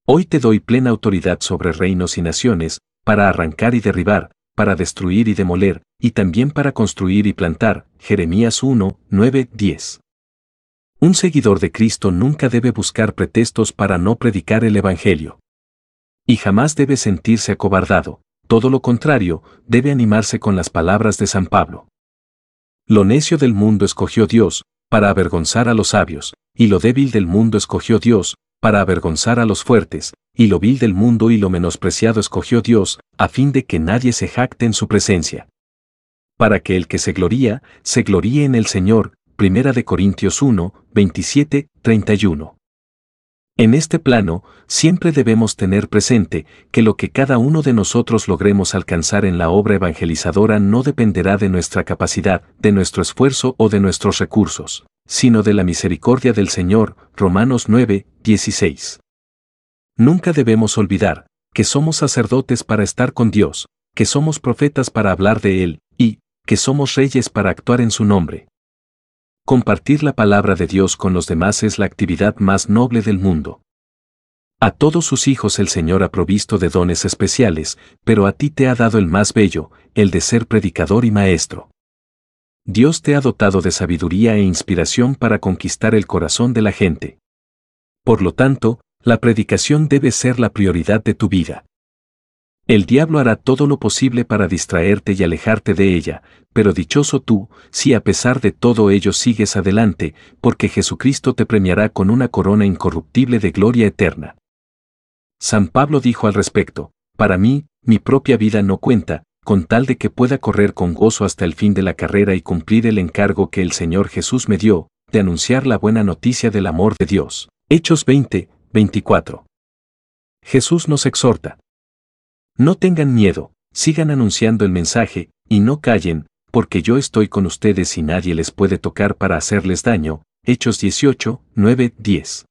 Hoy te doy plena autoridad sobre reinos y naciones, para arrancar y derribar, para destruir y demoler, y también para construir y plantar. Jeremías 1, 9, 10. Un seguidor de Cristo nunca debe buscar pretextos para no predicar el Evangelio. Y jamás debe sentirse acobardado, todo lo contrario, debe animarse con las palabras de San Pablo. Lo necio del mundo escogió Dios, para avergonzar a los sabios, y lo débil del mundo escogió Dios, para avergonzar a los fuertes, y lo vil del mundo y lo menospreciado escogió Dios, a fin de que nadie se jacte en su presencia. Para que el que se gloríe en el Señor. 1 Corintios 1, 27, 31. En este plano, siempre debemos tener presente que lo que cada uno de nosotros logremos alcanzar en la obra evangelizadora no dependerá de nuestra capacidad, de nuestro esfuerzo o de nuestros recursos, sino de la misericordia del Señor. Romanos 9, 16. Nunca debemos olvidar que somos sacerdotes para estar con Dios, que somos profetas para hablar de Él, y que somos reyes para actuar en su nombre. Compartir la palabra de Dios con los demás es la actividad más noble del mundo. A todos sus hijos el Señor ha provisto de dones especiales, pero a ti te ha dado el más bello, el de ser predicador y maestro. Dios te ha dotado de sabiduría e inspiración para conquistar el corazón de la gente. Por lo tanto, la predicación debe ser la prioridad de tu vida. El diablo hará todo lo posible para distraerte y alejarte de ella, pero dichoso tú, si a pesar de todo ello sigues adelante, porque Jesucristo te premiará con una corona incorruptible de gloria eterna. San Pablo dijo al respecto: para mí, mi propia vida no cuenta, con tal de que pueda correr con gozo hasta el fin de la carrera y cumplir el encargo que el Señor Jesús me dio, de anunciar la buena noticia del amor de Dios. Hechos 20, 24. Jesús nos exhorta: no tengan miedo, sigan anunciando el mensaje, y no callen, porque yo estoy con ustedes y nadie les puede tocar para hacerles daño. Hechos 18, 9, 10.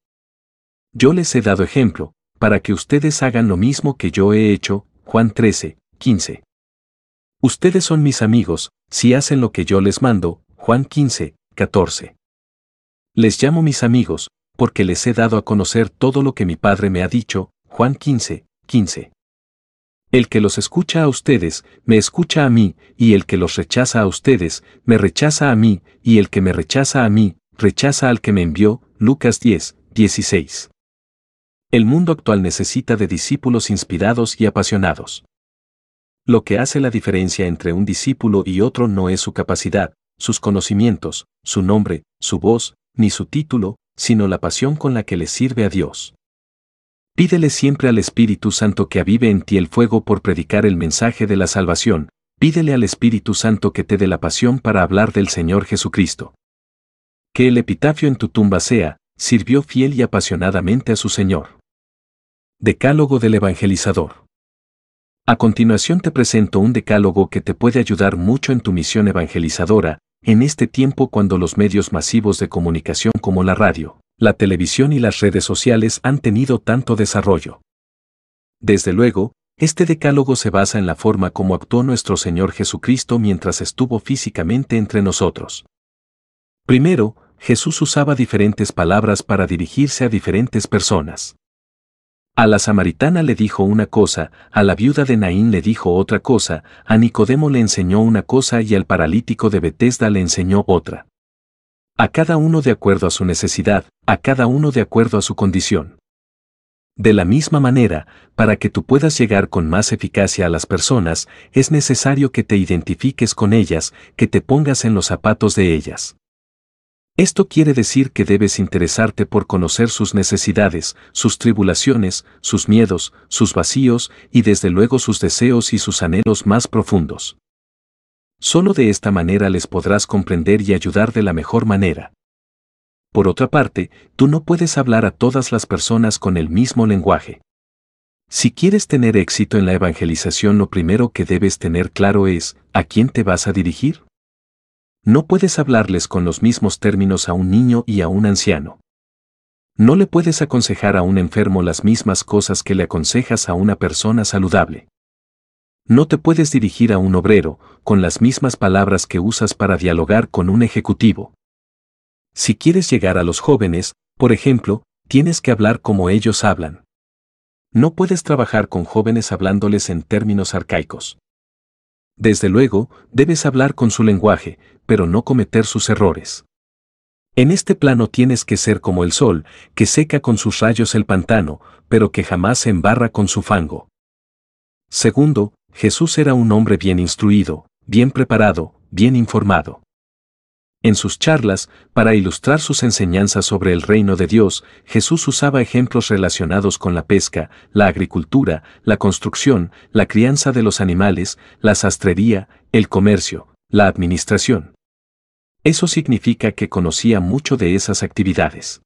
Yo les he dado ejemplo, para que ustedes hagan lo mismo que yo he hecho. Juan 13, 15. Ustedes son mis amigos, si hacen lo que yo les mando. Juan 15, 14. Les llamo mis amigos, porque les he dado a conocer todo lo que mi Padre me ha dicho. Juan 15, 15. El que los escucha a ustedes, me escucha a mí, y el que los rechaza a ustedes, me rechaza a mí, y el que me rechaza a mí, rechaza al que me envió. Lucas 10, 16. El mundo actual necesita de discípulos inspirados y apasionados. Lo que hace la diferencia entre un discípulo y otro no es su capacidad, sus conocimientos, su nombre, su voz, ni su título, sino la pasión con la que le sirve a Dios. Pídele siempre al Espíritu Santo que avive en ti el fuego por predicar el mensaje de la salvación. Pídele al Espíritu Santo que te dé la pasión para hablar del Señor Jesucristo. Que el epitafio en tu tumba sea: sirvió fiel y apasionadamente a su Señor. Decálogo del Evangelizador. A continuación te presento un decálogo que te puede ayudar mucho en tu misión evangelizadora, en este tiempo cuando los medios masivos de comunicación como la radio, la televisión y las redes sociales han tenido tanto desarrollo. Desde luego, este decálogo se basa en la forma como actuó nuestro Señor Jesucristo mientras estuvo físicamente entre nosotros. Primero, Jesús usaba diferentes palabras para dirigirse a diferentes personas. A la samaritana le dijo una cosa, a la viuda de Naín le dijo otra cosa, a Nicodemo le enseñó una cosa y al paralítico de Betesda le enseñó otra. A cada uno de acuerdo a su necesidad, a cada uno de acuerdo a su condición. De la misma manera, para que tú puedas llegar con más eficacia a las personas, es necesario que te identifiques con ellas, que te pongas en los zapatos de ellas. Esto quiere decir que debes interesarte por conocer sus necesidades, sus tribulaciones, sus miedos, sus vacíos y desde luego sus deseos y sus anhelos más profundos. Solo de esta manera les podrás comprender y ayudar de la mejor manera. Por otra parte, tú no puedes hablar a todas las personas con el mismo lenguaje. Si quieres tener éxito en la evangelización, lo primero que debes tener claro es, ¿a quién te vas a dirigir? No puedes hablarles con los mismos términos a un niño y a un anciano. No le puedes aconsejar a un enfermo las mismas cosas que le aconsejas a una persona saludable. No te puedes dirigir a un obrero con las mismas palabras que usas para dialogar con un ejecutivo. Si quieres llegar a los jóvenes, por ejemplo, tienes que hablar como ellos hablan. No puedes trabajar con jóvenes hablándoles en términos arcaicos. Desde luego, debes hablar con su lenguaje, pero no cometer sus errores. En este plano tienes que ser como el sol, que seca con sus rayos el pantano, pero que jamás se embarra con su fango. Segundo, Jesús era un hombre bien instruido, bien preparado, bien informado. En sus charlas, para ilustrar sus enseñanzas sobre el reino de Dios, Jesús usaba ejemplos relacionados con la pesca, la agricultura, la construcción, la crianza de los animales, la sastrería, el comercio, la administración. Eso significa que conocía mucho de esas actividades.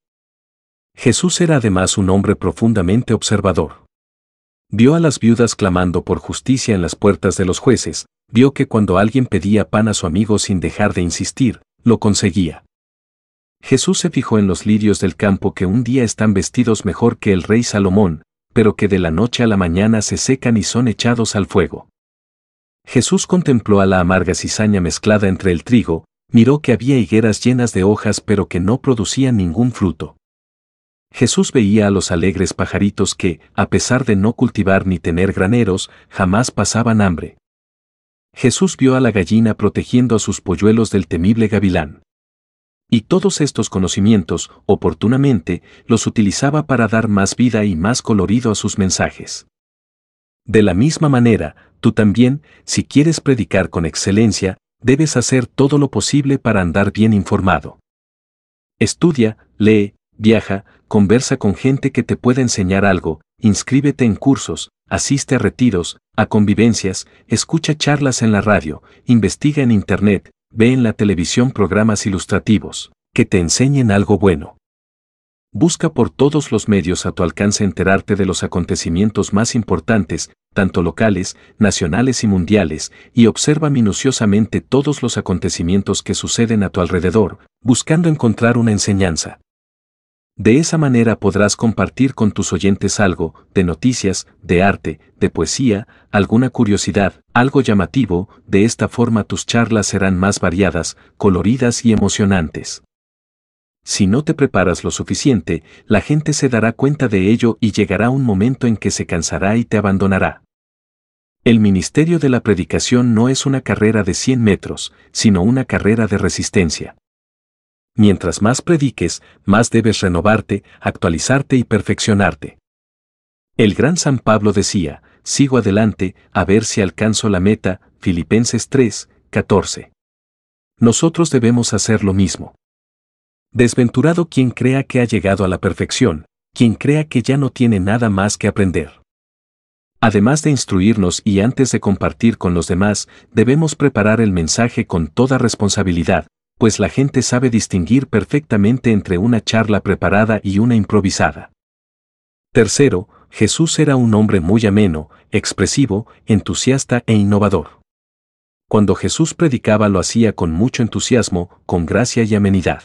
Jesús era además un hombre profundamente observador. Vio a las viudas clamando por justicia en las puertas de los jueces, vio que cuando alguien pedía pan a su amigo sin dejar de insistir, lo conseguía. Jesús se fijó en los lirios del campo que un día están vestidos mejor que el rey Salomón, pero que de la noche a la mañana se secan y son echados al fuego. Jesús contempló a la amarga cizaña mezclada entre el trigo, miró que había higueras llenas de hojas pero que no producían ningún fruto. Jesús veía a los alegres pajaritos que, a pesar de no cultivar ni tener graneros, jamás pasaban hambre. Jesús vio a la gallina protegiendo a sus polluelos del temible gavilán. Y todos estos conocimientos, oportunamente, los utilizaba para dar más vida y más colorido a sus mensajes. De la misma manera, tú también, si quieres predicar con excelencia, debes hacer todo lo posible para andar bien informado. Estudia, lee, viaja, conversa con gente que te pueda enseñar algo, inscríbete en cursos, asiste a retiros, a convivencias, escucha charlas en la radio, investiga en internet, ve en la televisión programas ilustrativos, que te enseñen algo bueno. Busca por todos los medios a tu alcance enterarte de los acontecimientos más importantes, tanto locales, nacionales y mundiales, y observa minuciosamente todos los acontecimientos que suceden a tu alrededor, buscando encontrar una enseñanza. De esa manera podrás compartir con tus oyentes algo, de noticias, de arte, de poesía, alguna curiosidad, algo llamativo. De esta forma tus charlas serán más variadas, coloridas y emocionantes. Si no te preparas lo suficiente, la gente se dará cuenta de ello y llegará un momento en que se cansará y te abandonará. El ministerio de la predicación no es una carrera de 100 metros, sino una carrera de resistencia. Mientras más prediques, más debes renovarte, actualizarte y perfeccionarte. El gran San Pablo decía, sigo adelante, a ver si alcanzo la meta, Filipenses 3, 14. Nosotros debemos hacer lo mismo. Desventurado quien crea que ha llegado a la perfección, quien crea que ya no tiene nada más que aprender. Además de instruirnos y antes de compartir con los demás, debemos preparar el mensaje con toda responsabilidad, pues la gente sabe distinguir perfectamente entre una charla preparada y una improvisada. Tercero, Jesús era un hombre muy ameno, expresivo, entusiasta e innovador. Cuando Jesús predicaba lo hacía con mucho entusiasmo, con gracia y amenidad.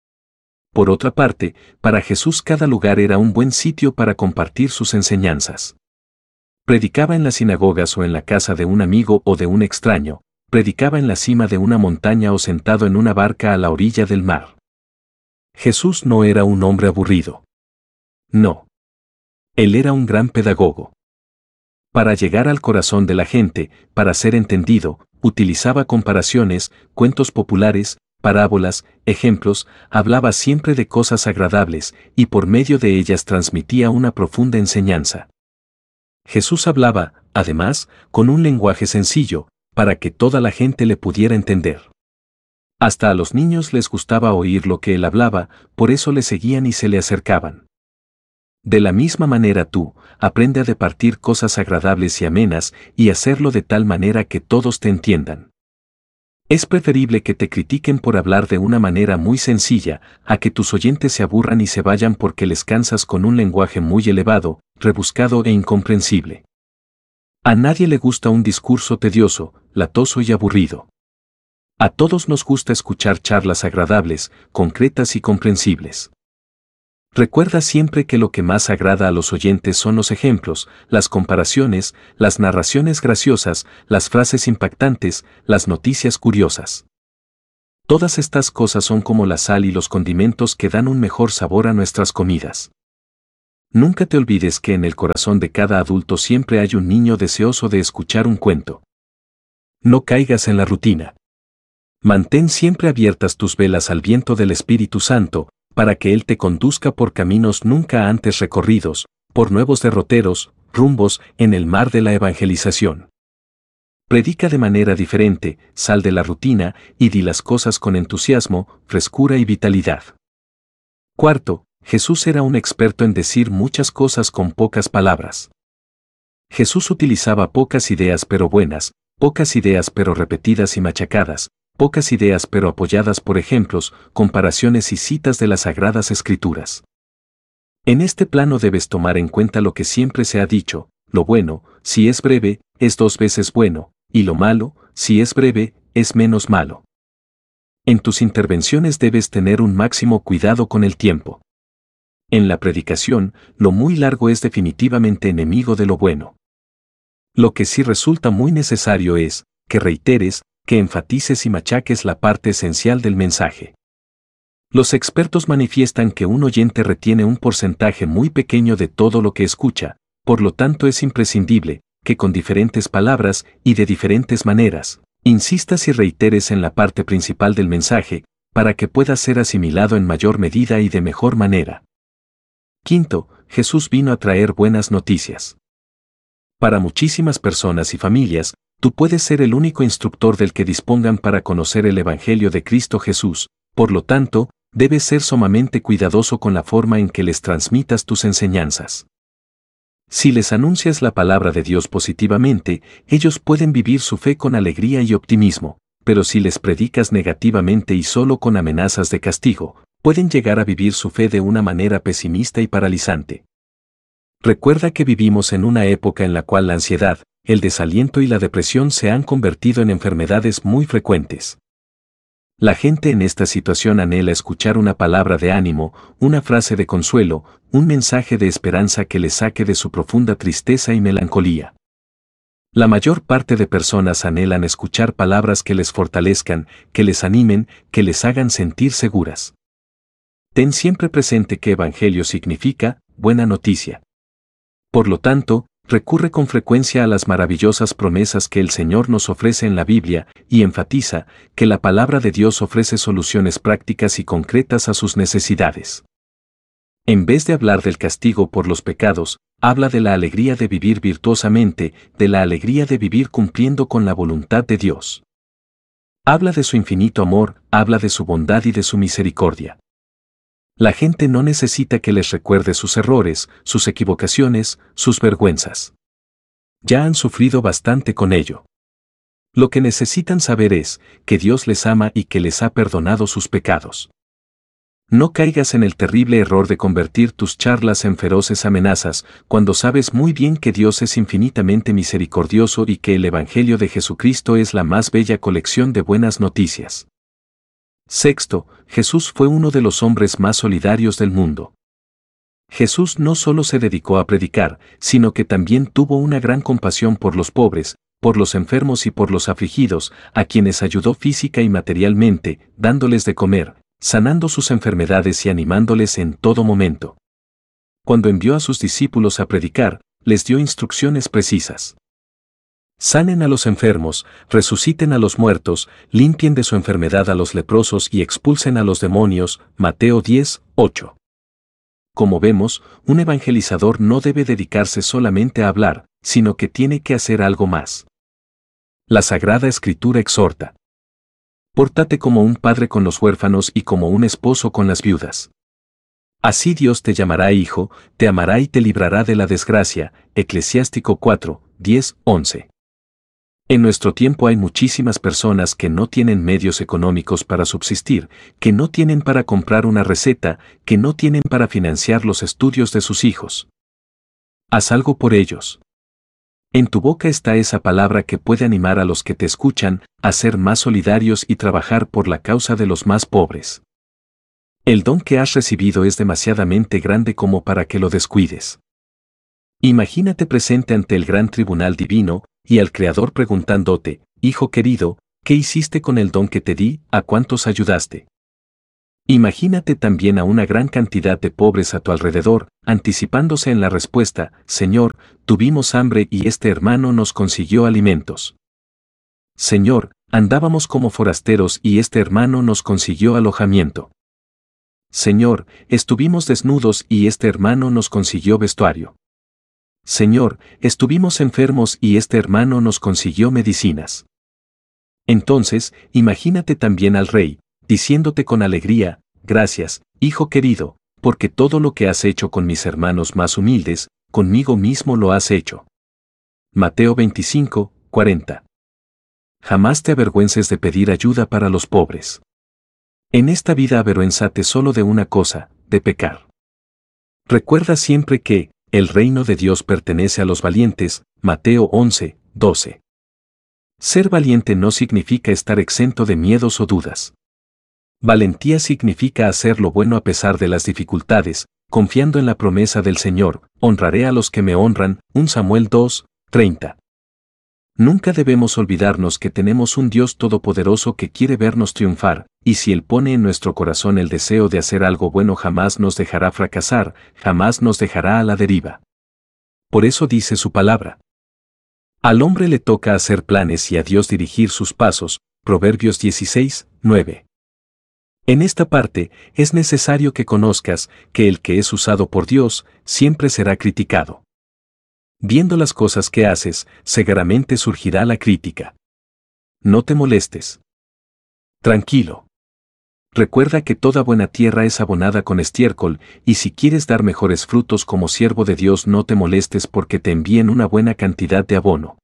Por otra parte, para Jesús cada lugar era un buen sitio para compartir sus enseñanzas. Predicaba en las sinagogas o en la casa de un amigo o de un extraño, predicaba en la cima de una montaña o sentado en una barca a la orilla del mar. Jesús no era un hombre aburrido. No. Él era un gran pedagogo. Para llegar al corazón de la gente, para ser entendido, utilizaba comparaciones, cuentos populares, parábolas, ejemplos, hablaba siempre de cosas agradables, y por medio de ellas transmitía una profunda enseñanza. Jesús hablaba, además, con un lenguaje sencillo, para que toda la gente le pudiera entender. Hasta a los niños les gustaba oír lo que él hablaba, por eso le seguían y se le acercaban. De la misma manera tú, aprende a departir cosas agradables y amenas, y hacerlo de tal manera que todos te entiendan. Es preferible que te critiquen por hablar de una manera muy sencilla, a que tus oyentes se aburran y se vayan porque les cansas con un lenguaje muy elevado, rebuscado e incomprensible. A nadie le gusta un discurso tedioso, latoso y aburrido. A todos nos gusta escuchar charlas agradables, concretas y comprensibles. Recuerda siempre que lo que más agrada a los oyentes son los ejemplos, las comparaciones, las narraciones graciosas, las frases impactantes, las noticias curiosas. Todas estas cosas son como la sal y los condimentos que dan un mejor sabor a nuestras comidas. Nunca te olvides que en el corazón de cada adulto siempre hay un niño deseoso de escuchar un cuento. No caigas en la rutina. Mantén siempre abiertas tus velas al viento del Espíritu Santo, para que Él te conduzca por caminos nunca antes recorridos, por nuevos derroteros, rumbos en el mar de la evangelización. Predica de manera diferente, sal de la rutina y di las cosas con entusiasmo, frescura y vitalidad. Cuarto, Jesús era un experto en decir muchas cosas con pocas palabras. Jesús utilizaba pocas ideas pero buenas, pocas ideas pero repetidas y machacadas, pocas ideas pero apoyadas por ejemplos, comparaciones y citas de las Sagradas Escrituras. En este plano debes tomar en cuenta lo que siempre se ha dicho: lo bueno, si es breve, es 2 veces bueno, y lo malo, si es breve, es menos malo. En tus intervenciones debes tener un máximo cuidado con el tiempo. En la predicación, lo muy largo es definitivamente enemigo de lo bueno. Lo que sí resulta muy necesario es que reiteres, que enfatices y machaques la parte esencial del mensaje. Los expertos manifiestan que un oyente retiene un porcentaje muy pequeño de todo lo que escucha, por lo tanto es imprescindible que con diferentes palabras y de diferentes maneras, insistas y reiteres en la parte principal del mensaje, para que pueda ser asimilado en mayor medida y de mejor manera. Quinto, Jesús vino a traer buenas noticias. Para muchísimas personas y familias, tú puedes ser el único instructor del que dispongan para conocer el Evangelio de Cristo Jesús, por lo tanto, debes ser sumamente cuidadoso con la forma en que les transmitas tus enseñanzas. Si les anuncias la palabra de Dios positivamente, ellos pueden vivir su fe con alegría y optimismo, pero si les predicas negativamente y solo con amenazas de castigo, pueden llegar a vivir su fe de una manera pesimista y paralizante. Recuerda que vivimos en una época en la cual la ansiedad, el desaliento y la depresión se han convertido en enfermedades muy frecuentes. La gente en esta situación anhela escuchar una palabra de ánimo, una frase de consuelo, un mensaje de esperanza que les saque de su profunda tristeza y melancolía. La mayor parte de personas anhelan escuchar palabras que les fortalezcan, que les animen, que les hagan sentir seguras. Ten siempre presente que evangelio significa buena noticia. Por lo tanto, recurre con frecuencia a las maravillosas promesas que el Señor nos ofrece en la Biblia y enfatiza que la palabra de Dios ofrece soluciones prácticas y concretas a sus necesidades. En vez de hablar del castigo por los pecados, habla de la alegría de vivir virtuosamente, de la alegría de vivir cumpliendo con la voluntad de Dios. Habla de su infinito amor, habla de su bondad y de su misericordia. La gente no necesita que les recuerde sus errores, sus equivocaciones, sus vergüenzas. Ya han sufrido bastante con ello. Lo que necesitan saber es que Dios les ama y que les ha perdonado sus pecados. No caigas en el terrible error de convertir tus charlas en feroces amenazas, cuando sabes muy bien que Dios es infinitamente misericordioso y que el Evangelio de Jesucristo es la más bella colección de buenas noticias. Sexto, Jesús fue uno de los hombres más solidarios del mundo. Jesús no solo se dedicó a predicar, sino que también tuvo una gran compasión por los pobres, por los enfermos y por los afligidos, a quienes ayudó física y materialmente, dándoles de comer, sanando sus enfermedades y animándoles en todo momento. Cuando envió a sus discípulos a predicar, les dio instrucciones precisas. Sanen a los enfermos, resuciten a los muertos, limpien de su enfermedad a los leprosos y expulsen a los demonios. Mateo 10:8. Como vemos, un evangelizador no debe dedicarse solamente a hablar, sino que tiene que hacer algo más. La Sagrada Escritura exhorta: pórtate como un padre con los huérfanos y como un esposo con las viudas. Así Dios te llamará hijo, te amará y te librará de la desgracia. Eclesiástico 4:10-11. En nuestro tiempo hay muchísimas personas que no tienen medios económicos para subsistir, que no tienen para comprar una receta, que no tienen para financiar los estudios de sus hijos. Haz algo por ellos. En tu boca está esa palabra que puede animar a los que te escuchan a ser más solidarios y trabajar por la causa de los más pobres. El don que has recibido es demasiadamente grande como para que lo descuides. Imagínate presente ante el gran tribunal divino, y al Creador preguntándote: hijo querido, ¿qué hiciste con el don que te di? ¿A cuántos ayudaste? Imagínate también a una gran cantidad de pobres a tu alrededor, anticipándose en la respuesta: Señor, tuvimos hambre y este hermano nos consiguió alimentos. Señor, andábamos como forasteros y este hermano nos consiguió alojamiento. Señor, estuvimos desnudos y este hermano nos consiguió vestuario. Señor, estuvimos enfermos y este hermano nos consiguió medicinas. Entonces, imagínate también al rey, diciéndote con alegría: gracias, hijo querido, porque todo lo que has hecho con mis hermanos más humildes, conmigo mismo lo has hecho. Mateo 25, 40. Jamás te avergüences de pedir ayuda para los pobres. En esta vida avergüénzate solo de una cosa: de pecar. Recuerda siempre que el reino de Dios pertenece a los valientes. Mateo 11, 12. Ser valiente no significa estar exento de miedos o dudas. Valentía significa hacer lo bueno a pesar de las dificultades, confiando en la promesa del Señor: honraré a los que me honran. 1 Samuel 2, 30. Nunca debemos olvidarnos que tenemos un Dios todopoderoso que quiere vernos triunfar, y si Él pone en nuestro corazón el deseo de hacer algo bueno, jamás nos dejará fracasar, jamás nos dejará a la deriva. Por eso dice su palabra: al hombre le toca hacer planes y a Dios dirigir sus pasos. Proverbios 16, 9. En esta parte, es necesario que conozcas que el que es usado por Dios siempre será criticado. Viendo las cosas que haces, seguramente surgirá la crítica. No te molestes. Tranquilo. Recuerda que toda buena tierra es abonada con estiércol, y si quieres dar mejores frutos como siervo de Dios, no te molestes porque te envíen una buena cantidad de abono.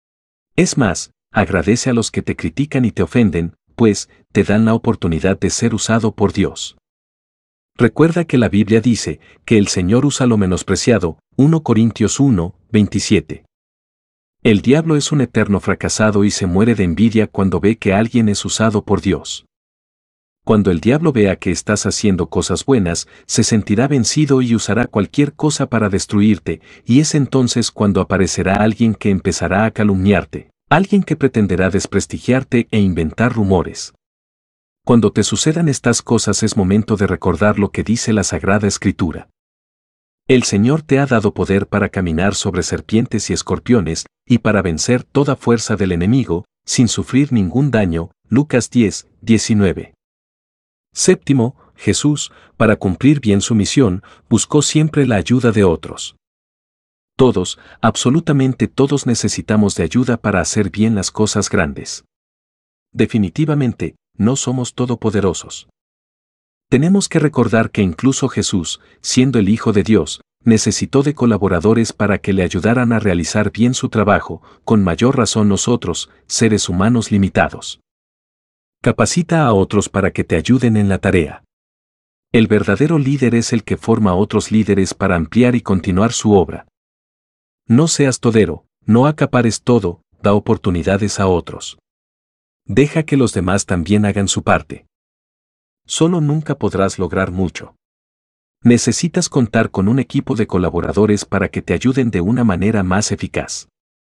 Es más, agradece a los que te critican y te ofenden, pues te dan la oportunidad de ser usado por Dios. Recuerda que la Biblia dice que el Señor usa lo menospreciado. 1 Corintios 1, 27. El diablo es un eterno fracasado y se muere de envidia cuando ve que alguien es usado por Dios. Cuando el diablo vea que estás haciendo cosas buenas, se sentirá vencido y usará cualquier cosa para destruirte, y es entonces cuando aparecerá alguien que empezará a calumniarte, alguien que pretenderá desprestigiarte e inventar rumores. Cuando te sucedan estas cosas es momento de recordar lo que dice la Sagrada Escritura. El Señor te ha dado poder para caminar sobre serpientes y escorpiones, y para vencer toda fuerza del enemigo, sin sufrir ningún daño. Lucas 10, 19. Séptimo, Jesús, para cumplir bien su misión, buscó siempre la ayuda de otros. Todos, absolutamente todos necesitamos de ayuda para hacer bien las cosas grandes. Definitivamente, no somos todopoderosos. Tenemos que recordar que incluso Jesús, siendo el Hijo de Dios, necesitó de colaboradores para que le ayudaran a realizar bien su trabajo, con mayor razón nosotros, seres humanos limitados. Capacita a otros para que te ayuden en la tarea. El verdadero líder es el que forma a otros líderes para ampliar y continuar su obra. No seas todero, no acapares todo, da oportunidades a otros. Deja que los demás también hagan su parte. Solo nunca podrás lograr mucho. Necesitas contar con un equipo de colaboradores para que te ayuden de una manera más eficaz.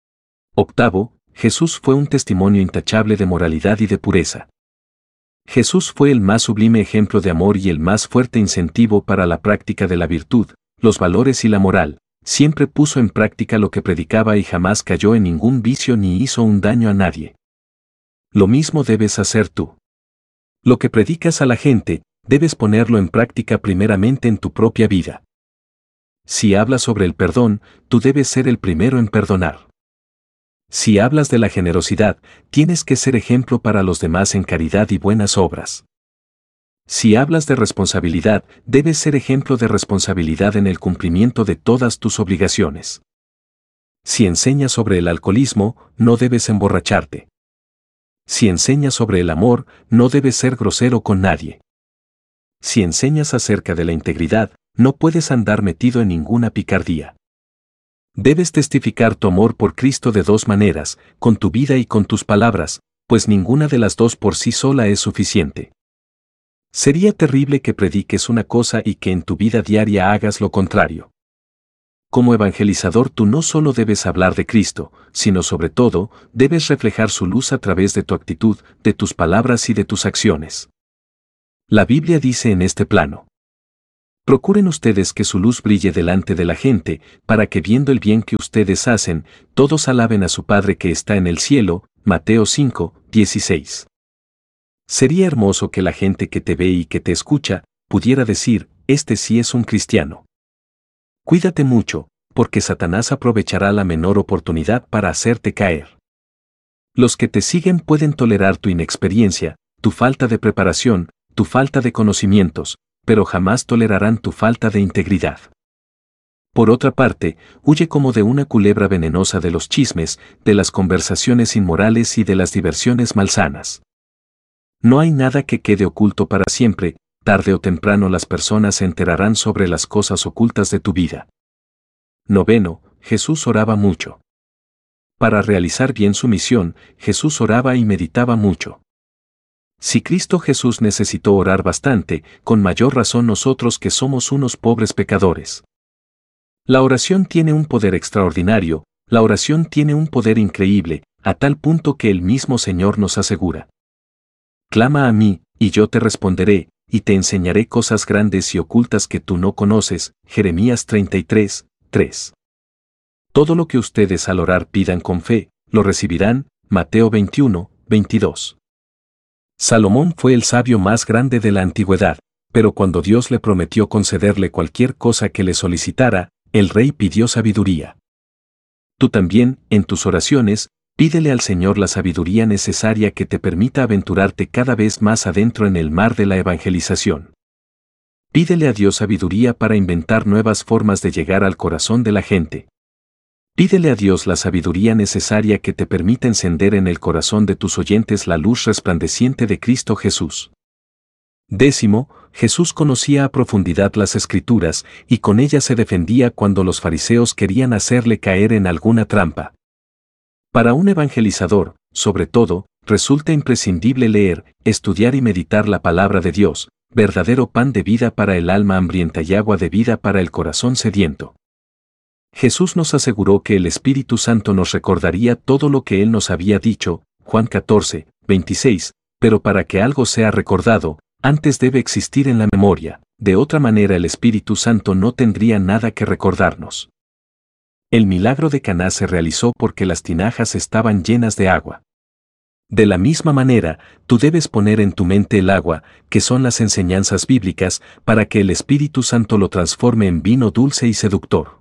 Octavo, Jesús fue un testimonio intachable de moralidad y de pureza. Jesús fue el más sublime ejemplo de amor y el más fuerte incentivo para la práctica de la virtud, los valores y la moral. Siempre puso en práctica lo que predicaba y jamás cayó en ningún vicio ni hizo un daño a nadie. Lo mismo debes hacer tú. Lo que predicas a la gente, debes ponerlo en práctica primeramente en tu propia vida. Si hablas sobre el perdón, tú debes ser el primero en perdonar. Si hablas de la generosidad, tienes que ser ejemplo para los demás en caridad y buenas obras. Si hablas de responsabilidad, debes ser ejemplo de responsabilidad en el cumplimiento de todas tus obligaciones. Si enseñas sobre el alcoholismo, no debes emborracharte. Si enseñas sobre el amor, no debes ser grosero con nadie. Si enseñas acerca de la integridad, no puedes andar metido en ninguna picardía. Debes testificar tu amor por Cristo de dos maneras, con tu vida y con tus palabras, pues ninguna de las dos por sí sola es suficiente. Sería terrible que prediques una cosa y que en tu vida diaria hagas lo contrario. Como evangelizador tú no solo debes hablar de Cristo, sino sobre todo, debes reflejar su luz a través de tu actitud, de tus palabras y de tus acciones. La Biblia dice en este plano: procuren ustedes que su luz brille delante de la gente, para que viendo el bien que ustedes hacen, todos alaben a su Padre que está en el cielo. Mateo 5:16. Sería hermoso que la gente que te ve y que te escucha pudiera decir: este sí es un cristiano. Cuídate mucho, porque Satanás aprovechará la menor oportunidad para hacerte caer. Los que te siguen pueden tolerar tu inexperiencia, tu falta de preparación, tu falta de conocimientos, pero jamás tolerarán tu falta de integridad. Por otra parte, huye como de una culebra venenosa de los chismes, de las conversaciones inmorales y de las diversiones malsanas. No hay nada que quede oculto para siempre, tarde o temprano las personas se enterarán sobre las cosas ocultas de tu vida. 9. Jesús oraba mucho. Para realizar bien su misión, Jesús oraba y meditaba mucho. Si Cristo Jesús necesitó orar bastante, con mayor razón nosotros que somos unos pobres pecadores. La oración tiene un poder extraordinario, la oración tiene un poder increíble, a tal punto que el mismo Señor nos asegura: clama a mí, y yo te responderé, y te enseñaré cosas grandes y ocultas que tú no conoces. Jeremías 33:3. Todo lo que ustedes al orar pidan con fe, lo recibirán. Mateo 21:22. Salomón fue el sabio más grande de la antigüedad, pero cuando Dios le prometió concederle cualquier cosa que le solicitara, el rey pidió sabiduría. Tú también, en tus oraciones, pídele al Señor la sabiduría necesaria que te permita aventurarte cada vez más adentro en el mar de la evangelización. Pídele a Dios sabiduría para inventar nuevas formas de llegar al corazón de la gente. Pídele a Dios la sabiduría necesaria que te permita encender en el corazón de tus oyentes la luz resplandeciente de Cristo Jesús. 10. Jesús conocía a profundidad las Escrituras y con ellas se defendía cuando los fariseos querían hacerle caer en alguna trampa. Para un evangelizador, sobre todo, resulta imprescindible leer, estudiar y meditar la palabra de Dios, verdadero pan de vida para el alma hambrienta y agua de vida para el corazón sediento. Jesús nos aseguró que el Espíritu Santo nos recordaría todo lo que Él nos había dicho, Juan 14:26, pero para que algo sea recordado, antes debe existir en la memoria, de otra manera el Espíritu Santo no tendría nada que recordarnos. El milagro de Caná se realizó porque las tinajas estaban llenas de agua. De la misma manera, tú debes poner en tu mente el agua, que son las enseñanzas bíblicas, para que el Espíritu Santo lo transforme en vino dulce y seductor.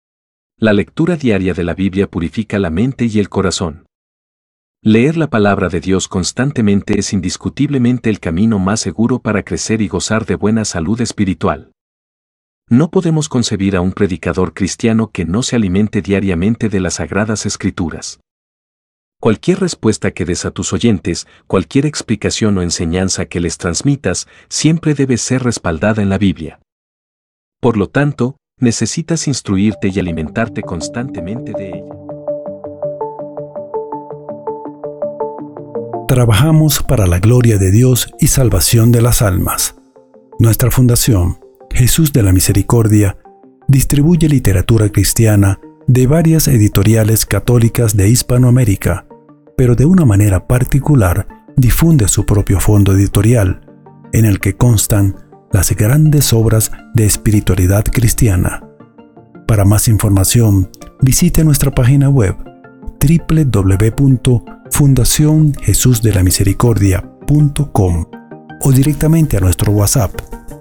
La lectura diaria de la Biblia purifica la mente y el corazón. Leer la palabra de Dios constantemente es indiscutiblemente el camino más seguro para crecer y gozar de buena salud espiritual. No podemos concebir a un predicador cristiano que no se alimente diariamente de las Sagradas Escrituras. Cualquier respuesta que des a tus oyentes, cualquier explicación o enseñanza que les transmitas, siempre debe ser respaldada en la Biblia. Por lo tanto, necesitas instruirte y alimentarte constantemente de ella. Trabajamos para la gloria de Dios y salvación de las almas. Nuestra fundación, Jesús de la Misericordia, distribuye literatura cristiana de varias editoriales católicas de Hispanoamérica, pero de una manera particular difunde su propio fondo editorial, en el que constan las grandes obras de espiritualidad cristiana. Para más información, visite nuestra página web www.fundacionjesusdelamisericordia.com o directamente a nuestro WhatsApp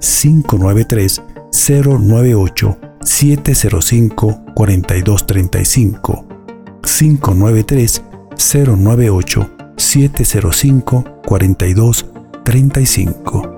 593-098-705-4235 593-098-705-4235.